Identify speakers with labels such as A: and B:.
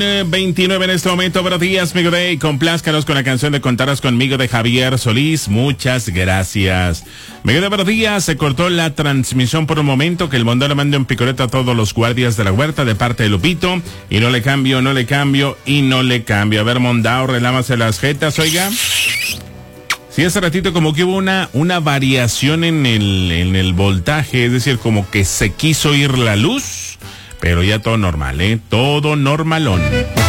A: 29 en este momento. Buenos días, Migo Day. Complázcanos con la canción de Contarás conmigo de Javier Solís. Muchas gracias. Migo Day, buenos días. Se cortó la transmisión por un momento. Que el mundo le mande un picoreto a todos los guardias de la huerta de parte de Lupito. Y no le cambio. A ver, Mondao, relámase las jetas, oiga. Sí, hace ratito como que hubo una variación en el voltaje. Es decir, como que se quiso ir la luz. Pero ya todo normal, todo normalón.